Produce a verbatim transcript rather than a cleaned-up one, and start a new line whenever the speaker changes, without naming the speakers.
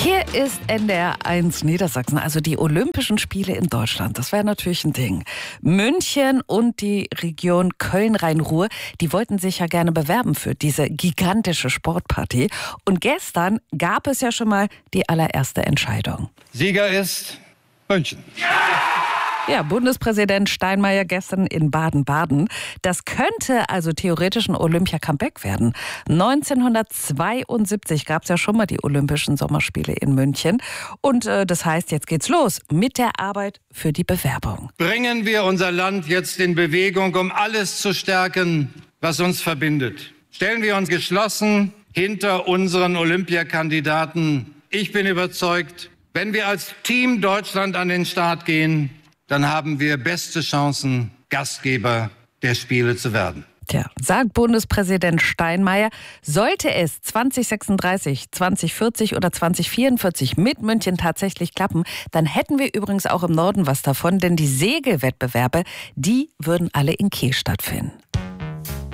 Hier ist N D R eins Niedersachsen, also die Olympischen Spiele in Deutschland. Das wäre natürlich ein Ding. München und die Region Köln-Rhein-Ruhr, die wollten sich ja gerne bewerben für diese gigantische Sportparty. Und gestern gab es ja schon mal die allererste Entscheidung.
Sieger ist München.
Ja, Bundespräsident Steinmeier gestern in Baden-Baden. Das könnte also theoretisch ein Olympia-Comeback werden. neunzehnhundertzweiundsiebzig gab es ja schon mal die Olympischen Sommerspiele in München. Und äh, das heißt, jetzt geht's los mit der Arbeit für die Bewerbung.
Bringen wir unser Land jetzt in Bewegung, um alles zu stärken, was uns verbindet. Stellen wir uns geschlossen hinter unseren Olympiakandidaten. Ich bin überzeugt, wenn wir als Team Deutschland an den Start gehen, dann haben wir beste Chancen, Gastgeber der Spiele zu werden.
Tja, sagt Bundespräsident Steinmeier, sollte es zwanzig sechsunddreißig, zwanzig vierzig oder zwanzig vierundvierzig mit München tatsächlich klappen, dann hätten wir übrigens auch im Norden was davon, denn die Segelwettbewerbe, die würden alle in Kiel stattfinden.